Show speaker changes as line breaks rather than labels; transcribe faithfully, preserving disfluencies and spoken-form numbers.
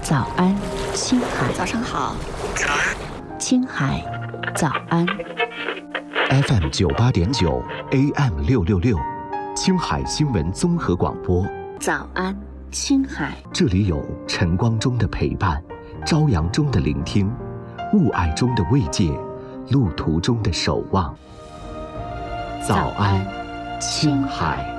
早安，青海。
早上好。早安，
青海。早安。
F M 九八点九 A M 六六六，青海新闻综合广播。
早安，青海。
这里有晨光中的陪伴，朝阳中的聆听，雾霭中的慰藉，路途中的守望。早安，青海。